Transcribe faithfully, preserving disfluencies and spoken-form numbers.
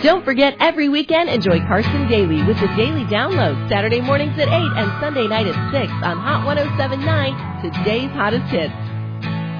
Don't forget, every weekend, enjoy Carson Daily with the Daily Download, Saturday mornings at eight and Sunday night at six on Hot one oh seven point nine, today's hottest hits.